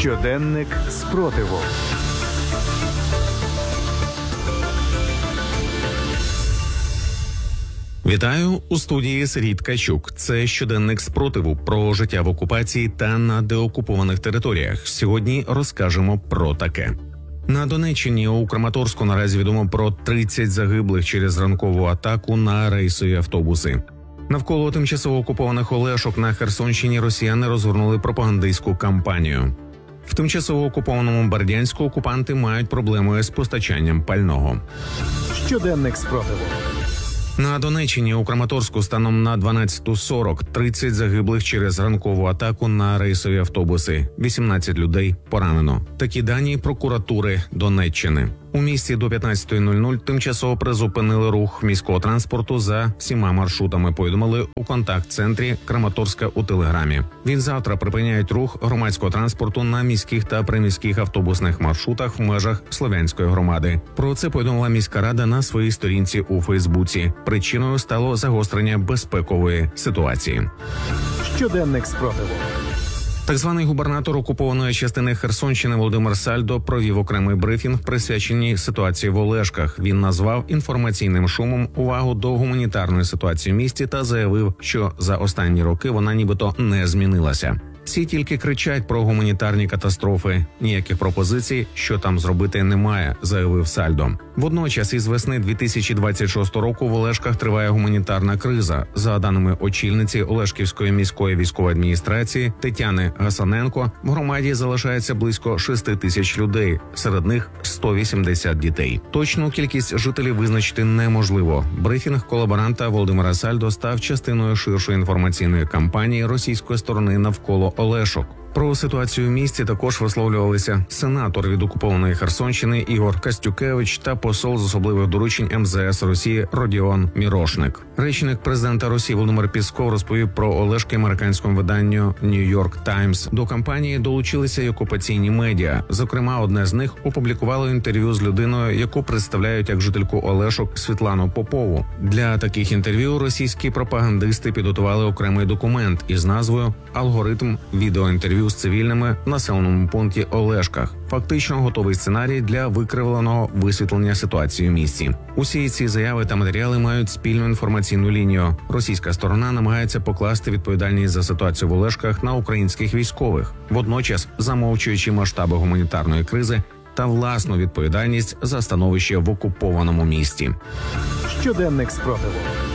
Щоденник спротиву. Вітаю, у студії Сергій Ткачук. Це щоденник спротиву про життя в окупації та на деокупованих територіях. Сьогодні розкажемо про таке. На Донеччині у Краматорську наразі відомо про 30 загиблих через ранкову атаку на рейсові автобуси. Навколо тимчасово окупованих Олешок на Херсонщині росіяни розгорнули пропагандистську кампанію. В тимчасово окупованому Бердянську окупанти мають проблеми з постачанням пального. Щоденник спротиву. На Донеччині у Краматорську станом на 12:40 30 загиблих через ранкову атаку на рейсові автобуси. 18 людей поранено. Такі дані прокуратури Донеччини. У місті до 15:00 тимчасово призупинили рух міського транспорту за всіма маршрутами, повідомили у контакт-центрі Краматорська у Телеграмі. Відзавтра припиняють рух громадського транспорту на міських та приміських автобусних маршрутах в межах Слов'янської громади. Про це повідомила міська рада на своїй сторінці у Фейсбуці. Причиною стало загострення безпекової ситуації. Щоденник спротиву. Так званий губернатор окупованої частини Херсонщини Володимир Сальдо провів окремий брифінг, присвячений ситуації в Олешках. Він назвав інформаційним шумом увагу до гуманітарної ситуації в місті та заявив, що за останні роки вона нібито не змінилася. Всі тільки кричать про гуманітарні катастрофи. Ніяких пропозицій, що там зробити, немає, заявив Сальдо. Водночас із весни 2026 року в Олешках триває гуманітарна криза. За даними очільниці Олешківської міської військової адміністрації Тетяни Гасаненко, в громаді залишається близько 6 тисяч людей, серед них 180 дітей. Точну кількість жителів визначити неможливо. Брифінг колаборанта Володимира Сальдо став частиною ширшої інформаційної кампанії російської сторони навколо Олешок. Про ситуацію в місті також висловлювалися сенатор від окупованої Херсонщини Ігор Костюкевич та посол з особливих доручень МЗС Росії Родіон Мірошник. Речник президента Росії Володимир Пісков розповів про Олешки американському виданню New York Times. До кампанії долучилися й окупаційні медіа. Зокрема, одне з них опублікувало інтерв'ю з людиною, яку представляють як жительку Олешок Світлану Попову. Для таких інтерв'ю російські пропагандисти підготували окремий документ із назвою «Алгоритм відеоінтерв'ю з цивільними в населеному пункті Олешках». Фактично готовий сценарій для викривленого висвітлення ситуації в місті. Усі ці заяви та матеріали мають спільну інформаційну лінію. Російська сторона намагається покласти відповідальність за ситуацію в Олешках на українських військових, водночас замовчуючи масштаби гуманітарної кризи та власну відповідальність за становище в окупованому місті. Щоденник спротиву.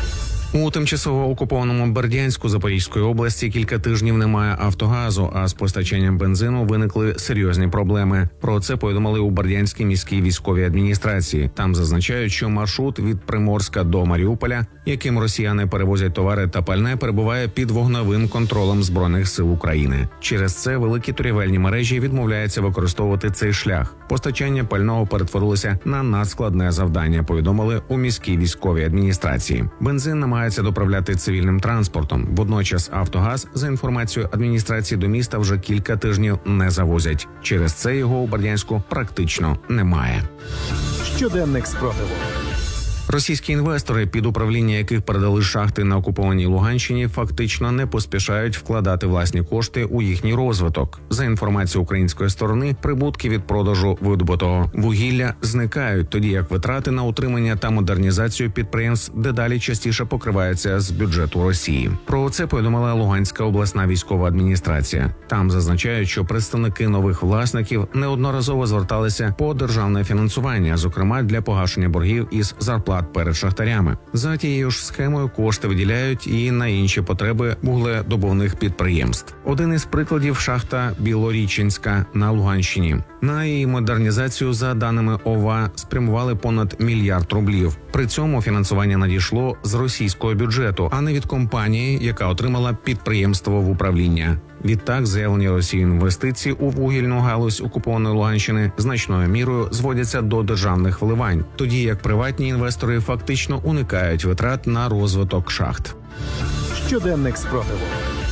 У тимчасово окупованому Бердянську Запорізької області кілька тижнів немає автогазу, а з постачанням бензину виникли серйозні проблеми. Про це повідомили у Бердянській міській військовій адміністрації. Там зазначають, що маршрут від Приморська до Маріуполя, яким росіяни перевозять товари та пальне, перебуває під вогневим контролем Збройних сил України. Через це великі торгівельні мережі відмовляються використовувати цей шлях. Постачання пального перетворилося на надскладне завдання, повідомили у міській військовій адміністрації. Бензин намагається доправляти цивільним транспортом. Водночас «Автогаз», за інформацією адміністрації, до міста вже кілька тижнів не завозять. Через це його у Бердянську практично немає. Щоденник спротиву. Російські інвестори, під управління яких передали шахти на окупованій Луганщині, фактично не поспішають вкладати власні кошти у їхній розвиток. За інформацією української сторони, прибутки від продажу видобутого вугілля зникають, тоді як витрати на утримання та модернізацію підприємств дедалі частіше покриваються з бюджету Росії. Про це повідомила Луганська обласна військова адміністрація. Там зазначають, що представники нових власників неодноразово зверталися по державне фінансування, зокрема для погашення боргів із зарплат перед шахтарями. За тією ж схемою кошти виділяють і на інші потреби вугледобувних підприємств. Один із прикладів – шахта Білоріченська на Луганщині. На її модернізацію, за даними ОВА, спрямували понад $1 мільярд рублів. При цьому фінансування надійшло з російського бюджету, а не від компанії, яка отримала підприємство в управління. Відтак, заявлені Росією інвестиції у вугільну галузь окупованої Луганщини значною мірою зводяться до державних вливань, тоді як приватні інвестори фактично уникають витрат на розвиток шахт. Щоденник спротиву.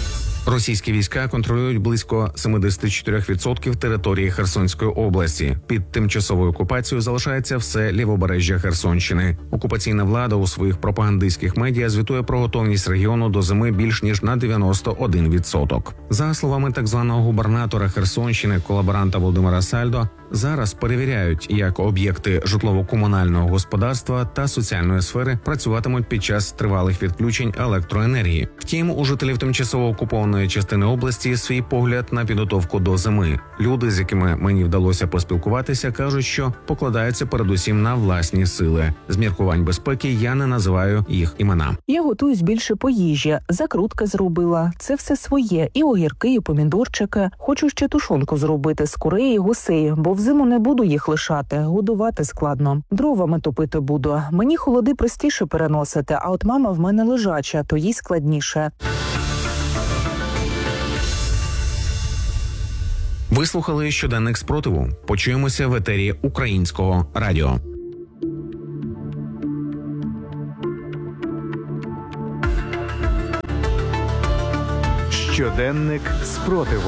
Російські війська контролюють близько 74% території Херсонської області. Під тимчасовою окупацією залишається все лівобережжя Херсонщини. Окупаційна влада у своїх пропагандистських медіа звітує про готовність регіону до зими більш ніж на 91%. За словами так званого губернатора Херсонщини, колаборанта Володимира Сальдо, зараз перевіряють, як об'єкти житлово-комунального господарства та соціальної сфери працюватимуть під час тривалих відключень електроенергії. Втім, у жителів тимчасово окупованої частини області свій погляд на підготовку до зими. Люди, з якими мені вдалося поспілкуватися, кажуть, що покладаються передусім на власні сили. З міркувань безпеки я не називаю їх імена. Я готуюсь більше по їжі, закрутки зробила. Це все своє. І огірки, і помідорчики. Хочу ще тушонку зробити з курей і гусей, бо взиму не буду їх лишати. Годувати складно. Дровами топити буду. Мені холоди простіше переносити, а от мама в мене лежача, то їй складніше. Ви слухали щоденник спротиву. Почуємося в етері Українського радіо. Щоденник спротиву.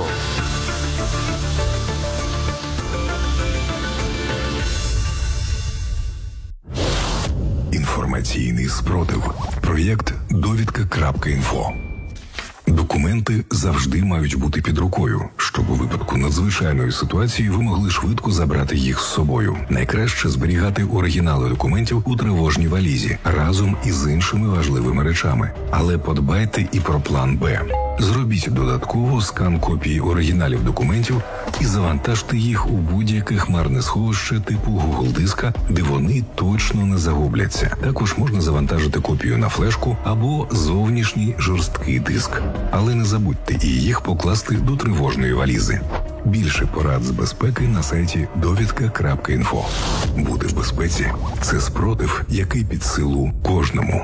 Інформаційний спротив. Проєкт «Довідка.інфо». Документи завжди мають бути під рукою, щоб у випадку надзвичайної ситуації ви могли швидко забрати їх з собою. Найкраще зберігати оригінали документів у тривожній валізі разом із іншими важливими речами. Але подбайте і про план «Б». Зробіть додатково скан копії оригіналів документів і завантажте їх у будь-яке хмарне сховище типу Google диска, де вони точно не загубляться. Також можна завантажити копію на флешку або зовнішній жорсткий диск. Але не забудьте і їх покласти до тривожної валізи. Більше порад з безпеки на сайті довідка.інфо. Бути в безпеці – це спротив, який під силу кожному.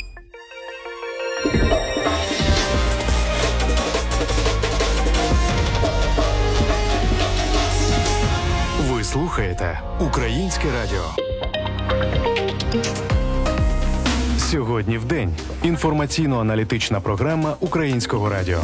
Ви слухаєте Українське радіо. Сьогодні в день. Інформаційно-аналітична програма Українського радіо.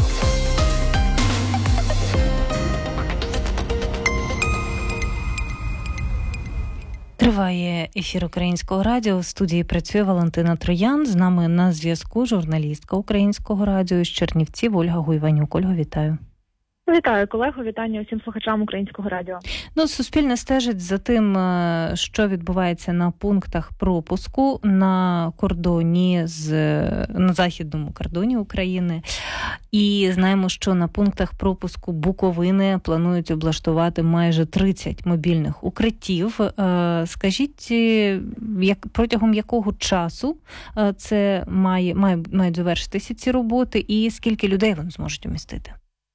Триває ефір Українського радіо. В студії працює Валентина Троян. З нами на зв'язку журналістка Українського радіо з Чернівців Ольга Гуйванюк. Ольга, вітаю. Вітаю, колего, вітання усім слухачам Українського радіо. Суспільне стежить за тим, що відбувається на пунктах пропуску на кордоні на західному кордоні України. І знаємо, що на пунктах пропуску Буковини планують облаштувати майже 30 мобільних укриттів. Скажіть, протягом якого часу це мають завершитися ці роботи і скільки людей вони зможуть умістити?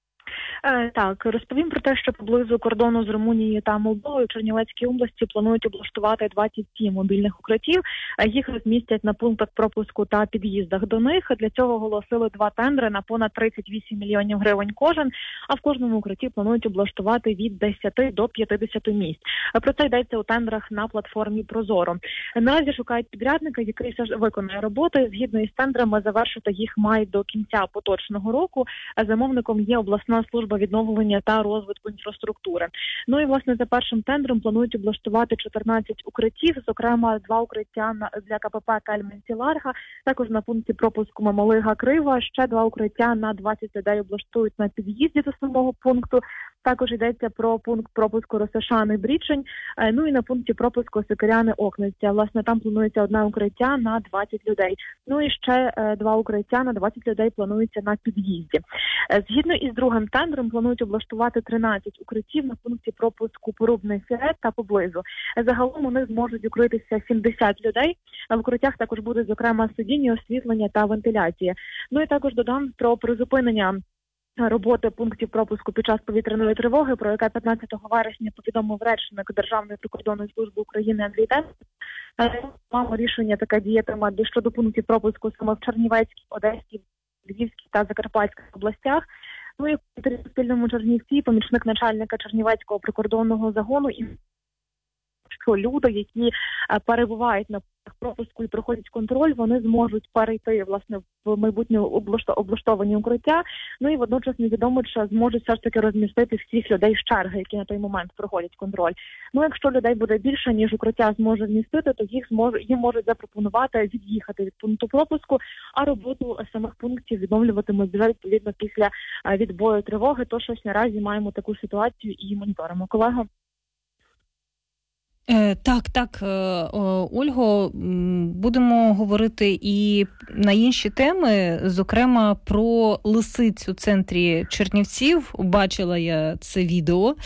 Так, розповім про те, що поблизу кордону з Румунією та Молдовою в Чернівецькій області планують облаштувати 27 мобільних укриттів. Їх розмістять на пунктах пропуску та під'їздах до них. Для цього оголосили 2 тендери на понад 38 мільйонів гривень кожен, а в кожному укритті планують облаштувати від 10 до 50 місць. Про це йдеться у тендерах на платформі Прозоро. Наразі шукають підрядника, який виконає роботи. Згідно із тендерами, завершити їх мають до кінця поточного року. Замовником є обласна служба відновлення та розвитку інфраструктури. Ну і, власне, за першим тендером планують облаштувати 14 укриттів, зокрема 2 укриття для КПП Кельмен-Сіларга, також на пункті пропуску Мамалига-Крива, ще 2 укриття на 20 людей облаштують на під'їзді до самого пункту. Також йдеться про пункт пропуску Росошани-Брічень, ну і на пункті пропуску Сокиряни-Окниця. Власне, там планується 1 укриття на 20 людей. Ну і ще 2 укриття на 20 людей планується на під'їзді. Згідно із другим тендером планують облаштувати 13 укриттів на пункті пропуску Порубний Сірет та поблизу. Загалом у них зможуть укритися 70 людей. В укриттях також буде, зокрема, сидіння, освітлення та вентиляція. Ну і також додам про призупинення роботи пунктів пропуску під час повітряної тривоги, про яке 15 вересня повідомив речник Державної прикордонної служби України Андрій Тенко. Мало рішення таке діятиме щодо пунктів пропуску саме в Чернівецькій, Одеській, Львівській та Закарпатській областях. Ну і в Суспільному Чернівці помічник начальника Чернівецького прикордонного загону і що люди, які перебувають на пропуску і проходять контроль, вони зможуть перейти, власне, в майбутнє облаштовані укриття. Ну і водночас невідомо, чи зможуть все ж таки розмістити всіх людей з черги, які на той момент проходять контроль. Ну, якщо людей буде більше, ніж укриття зможе вмістити, то їм можуть запропонувати від'їхати від пункту пропуску, а роботу самих пунктів відновлюватимуть вже відповідно після відбою тривоги. Тож ось наразі маємо таку ситуацію і моніторимо. Колега? Так, Ольго, будемо говорити і на інші теми, зокрема про лисиць у центрі Чернівців. Бачила я це відео.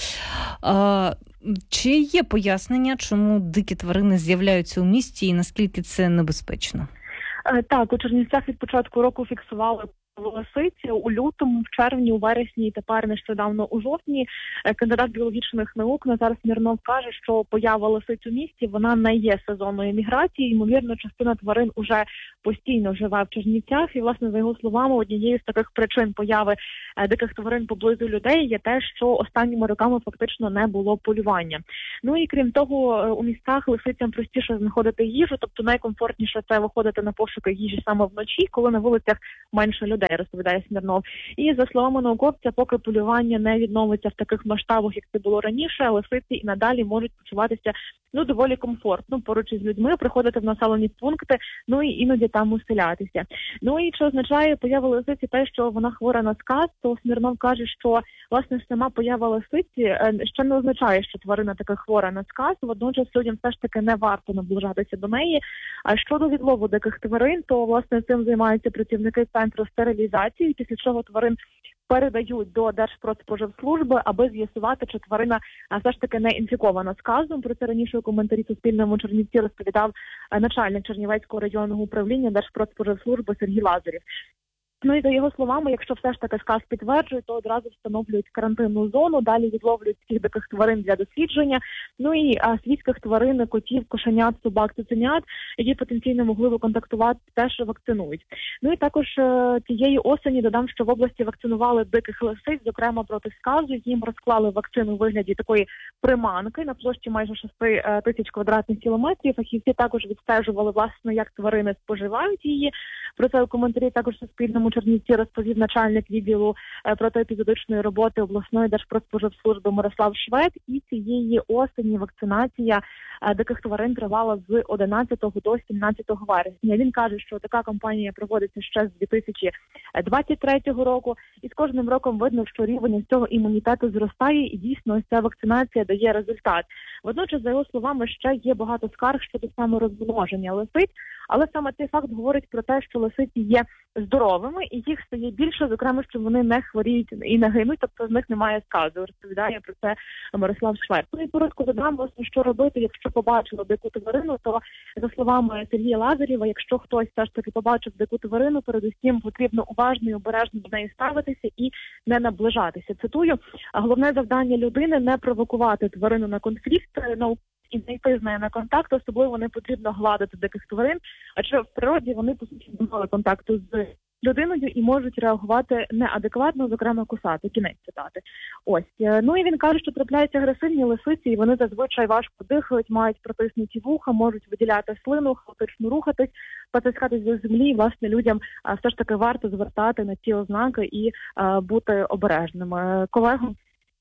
Чи є пояснення, чому дикі тварини з'являються у місті і наскільки це небезпечно? Так, у Чернівцях від початку року фіксували лисиці у лютому, в червні, у вересні і тепер нещодавно у жовтні. Кандидат біологічних наук Назар Смірнов каже, що поява лисиць у місті, вона не є сезонною міграції. Ймовірно, частина тварин уже постійно живе в Чернівцях. І, власне, за його словами, однією з таких причин появи диких тварин поблизу людей є те, що останніми роками фактично не було полювання. Ну і крім того, у містах лисицям простіше знаходити їжу, тобто найкомфортніше це виходити на пошуки їжі саме вночі, коли на вулицях менше людей, розповідає Смірнов. І за словами науковця, поки полювання не відновиться в таких масштабах, як це було раніше, лисиці і надалі можуть почуватися доволі комфортно поруч із людьми, приходити в населені пункти, ну і іноді там оселятися. Ну і що означає поява лисиці те, що вона хвора на сказ, то Смірнов каже, що власне сама поява лисиці ще не означає, що тварина така хвора на сказ, водночас людям все ж таки не варто наближатися до неї. А щодо відлову диких тварин, то власне цим займаються працівники центру стерилізації, після чого тварин передають до Держпродспоживслужби, аби з'ясувати, чи тварина все ж таки не інфікована сказом. Про це раніше у коментарі Суспільному Чернівці розповідав начальник Чернівецького районного управління Держпродспоживслужби Сергій Лазарів. Ну і за його словами, якщо все ж таки сказ підтверджують, то одразу встановлюють карантинну зону, далі відловлюють всіх диких тварин для дослідження. Ну і свійських тварин, котів, кошенят, собак, цуценят, які потенційно могли би контактувати, теж вакцинують. Ну і також тієї осені додам, що в області вакцинували диких лисиць, зокрема проти сказу. Їм розклали вакцину у вигляді такої приманки на площі майже 6 тисяч квадратних кілометрів. Фахівці також відстежували, власне, як тварини споживають її. Про це у коментарі також Суспільному Чернівці розповів начальник відділу протиепізодичної роботи обласної Держпродспоживслужби Мирослав Швед. І цієї осені вакцинація диких тварин тривала з 11 до 17 вересня. Він каже, що така кампанія проводиться ще з 2023 року. І з кожним роком видно, що рівень цього імунітету зростає і дійсно ось ця вакцинація дає результат. Водночас, за його словами, ще є багато скарг щодо саморозмноження лисиць, але саме цей факт говорить про те, що лисиці є здоровими і їх стає більше, зокрема, що вони не хворіють і не гинуть, тобто з них немає сказу. Розповідає про це Мирослав Швед. Ну і коротко додам, власне, що робити, якщо побачили дику тварину, то за словами Сергія Лазарєва, якщо хтось все ж таки побачив дику тварину, передусім потрібно уважно і обережно до неї ставитися і не наближатися. Цитую, головне завдання людини не провокувати тварину на конфлікт, і знайти з нею на контакт, особливо не потрібно гладити диких тварин, адже в природі вони, по суті, не мали контакту з людиною і можуть реагувати неадекватно, зокрема кусати. Кінець цитати. Ось. Ну і він каже, що трапляються агресивні лисиці, і вони зазвичай важко дихають, мають протиснуті вуха, можуть виділяти слину, хаотично рухатись, потискатись до землі. І, власне, людям все ж таки варто звертати на ці ознаки і бути обережними. Колего?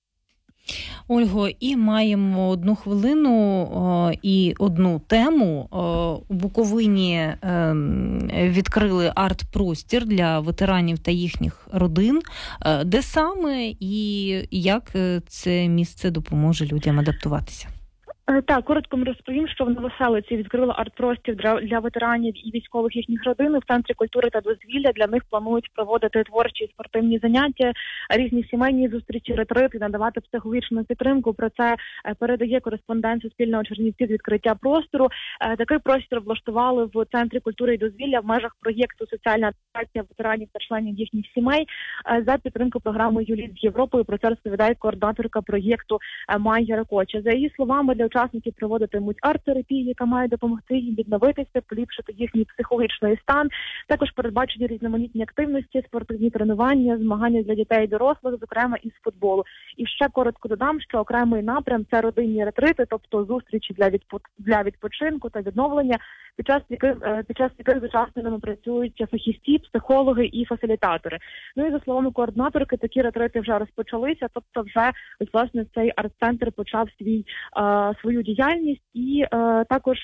Ольго, і маємо 1 хвилину і одну тему. У Буковині відкрили арт-простір для ветеранів та їхніх родин. Де саме і як це місце допоможе людям адаптуватися? Так, коротко розповім, що в Новоселиці відкрили арт-простір для ветеранів і військових їхніх родин. В Центрі культури та дозвілля для них планують проводити творчі і спортивні заняття, різні сімейні зустрічі, ретрити, надавати психологічну підтримку. Про це передає кореспондент Суспільного Чернівців з відкриття простору. Такий простір влаштували в Центрі культури і дозвілля в межах проєкту «Соціальна адаптація ветеранів та членів їхніх сімей» за підтримку програми «Юліт з Європою». Про це розповідає координаторка проєкту Майя Ракоча. За її словами, для учасників проводитимуть арт-терапію, яка має допомогти їм відновитися, поліпшити їхній психологічний стан. Також передбачені різноманітні активності, спортивні тренування, змагання для дітей і дорослих, зокрема із футболу. І ще коротко додам, що окремий напрям – це родинні ретрити, тобто зустрічі для відпочинку та відновлення, під час яких з учасниками працюють фахівці, психологи і фасилітатори. Ну і за словами координаторки, такі ретрити вже розпочалися, тобто вже ось, власне, цей арт-центр почав свою діяльність і також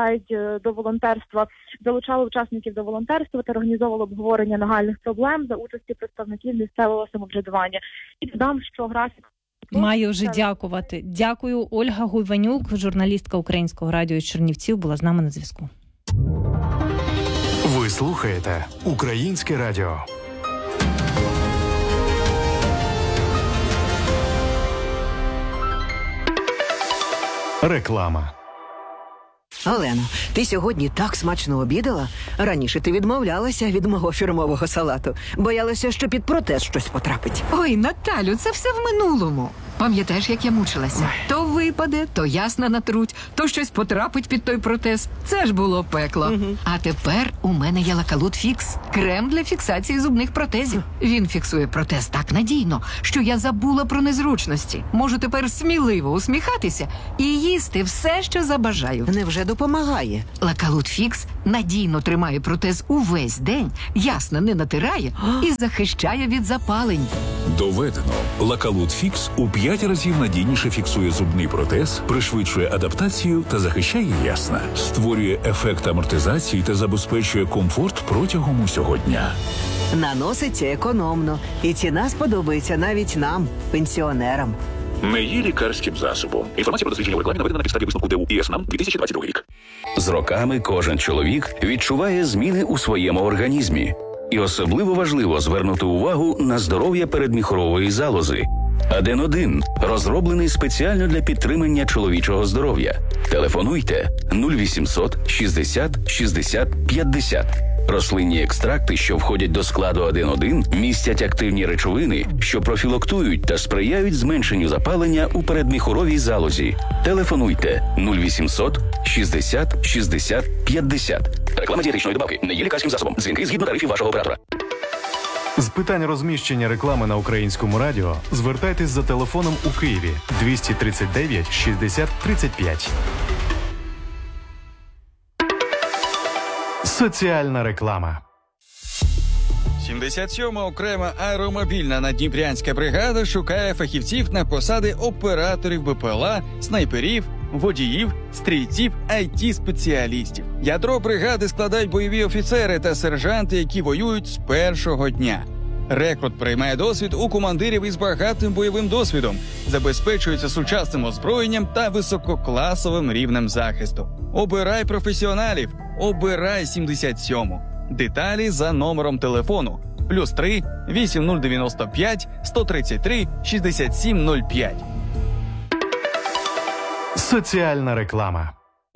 залучали учасників до волонтерства та організовували обговорення нагальних проблем за участі представників місцевого самоврядування. І додам, що графік маю вже дякувати. Дякую. Ольга Гуйванюк, журналістка Українського радіо із Чернівців, була з нами на зв'язку. Ви слухаєте Українське радіо. Реклама. Олено, ти сьогодні так смачно обідала? Раніше ти відмовлялася від мого фірмового салату. Боялася, що під протез щось потрапить. Ой, Наталю, це все в минулому. Пам'ятаєш, як я мучилася? То випаде, то ясна натруть, то щось потрапить під той протез. Це ж було пекло. А тепер у мене є Лакалут Фікс. Крем для фіксації зубних протезів. Він фіксує протез так надійно, що я забула про незручності. Можу тепер сміливо усміхатися і їсти все, що забажаю. Невже допомагає? Лакалут Фікс надійно тримає протез увесь день, ясно не натирає і захищає від запалень. Доведено. Лакалут Фікс у 5 разів надійніше фіксує зубний протез, пришвидшує адаптацію та захищає ясна. Створює ефект амортизації та забезпечує комфорт протягом усього дня. Наноситься економно. І ціна сподобається навіть нам, пенсіонерам. Не є лікарським засобом. Інформація про дослідження у рекламі наведена на підставі висновку ДУ і СНАМ 2022 рік. З роками кожен чоловік відчуває зміни у своєму організмі. І особливо важливо звернути увагу на здоров'я передміхорової залози. Аден-1 розроблений спеціально для підтримання чоловічого здоров'я. Телефонуйте 0800 60 60 50. Рослинні екстракти, що входять до складу Аден-1, містять активні речовини, що профілактують та сприяють зменшенню запалення у передміхоровій залозі. Телефонуйте 0800 60 60 50. Реклама дієтичної добавки не є лікарським засобом. Дзвінки згідно тарифів вашого оператора. З питань розміщення реклами на Українському радіо звертайтесь за телефоном у Києві 239 60 35. Соціальна реклама. 77-ма окрема аеромобільна наддніпрянська бригада шукає фахівців на посади операторів БПЛА, снайперів, водіїв, стрільців, IT-спеціалістів. Ядро бригади складають бойові офіцери та сержанти, які воюють з першого дня. Рекрут приймає досвід у командирів із багатим бойовим досвідом, забезпечується сучасним озброєнням та висококласовим рівнем захисту. Обирай професіоналів, обирай 77-му. Деталі за номером телефону +3 8095 133 6705. Соціальна реклама.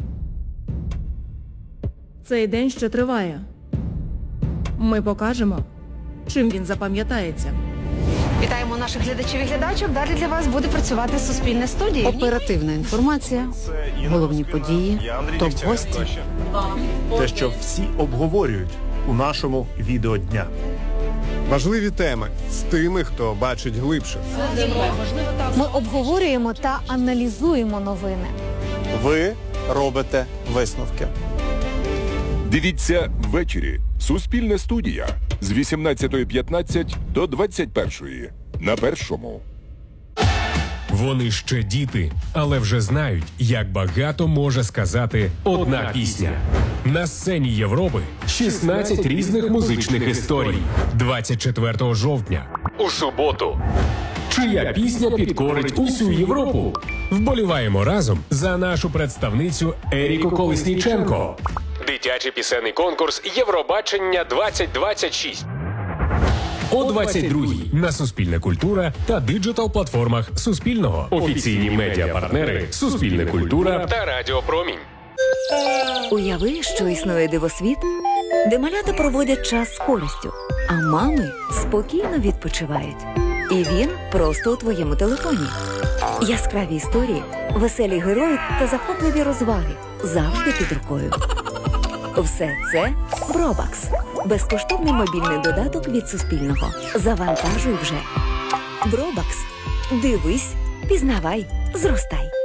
Цей день ще триває. Ми покажемо, чим він запам'ятається. Вітаємо наших глядачів і глядачок. Далі для вас буде працювати Суспільне студія. Оперативна інформація, головні події, топ-гості. Те, що всі обговорюють у нашому відео дня. Важливі теми з тими, хто бачить глибше. Ми обговорюємо та аналізуємо новини. Ви робите висновки. Дивіться ввечері. Суспільна студія з 18:15 до 21:00 на Першому. Вони ще діти, але вже знають, як багато може сказати одна пісня. На сцені Європи 16 різних музичних історій. 24 жовтня. У суботу. Чия пісня підкорить усю Європу? Вболіваємо разом за нашу представницю Еріку Колесніченко. Дитячий пісенний конкурс Євробачення 2026. О 22:00 на Суспільне культура та диджитал-платформах Суспільного. Офіційні медіапартнери Суспільне культура та Радіо Промінь. Уяви, що існує дивосвіт, де малята проводять час з користю, а мами спокійно відпочивають. І він просто у твоєму телефоні. Яскраві історії, веселі герої та захопливі розваги завжди під рукою. Все це Бробакс. Безкоштовний мобільний додаток від Суспільного. Завантажуй вже. Бробакс. Дивись, пізнавай, зростай.